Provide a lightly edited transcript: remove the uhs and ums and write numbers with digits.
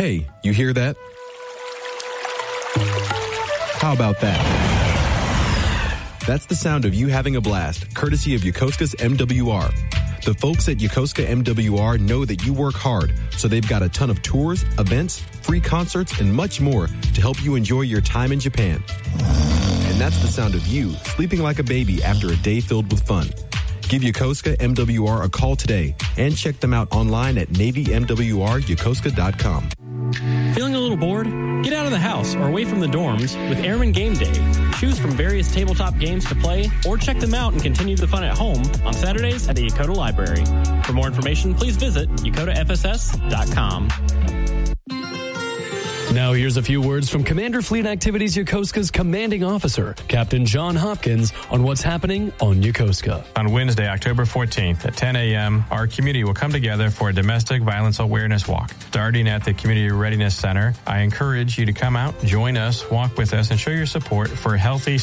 Hey, you hear that? How about that? That's the sound of you having a blast, courtesy of Yokosuka's MWR. The folks at Yokosuka MWR know that you work hard, so they've got a ton of tours, events, free concerts, and much more to help you enjoy your time in Japan. And that's the sound of you sleeping like a baby after a day filled with fun. Give Yokosuka MWR a call today and check them out online at NavyMWRYokosuka.com. Feeling a little bored? Get out of the house or away from the dorms with Airman Game Day. Choose from various tabletop games to play or check them out and continue the fun at home on Saturdays at the Yokota Library. For more information, please visit YokotaFSS.com. Now here's a few words from Commander Fleet Activities Yokosuka's commanding officer, Captain John Hopkins, on what's happening on Yokosuka. On Wednesday, October 14th at 10 a.m., our community will come together for a domestic violence awareness walk. Starting at the Community Readiness Center, I encourage you to come out, join us, walk with us, and show your support for healthy,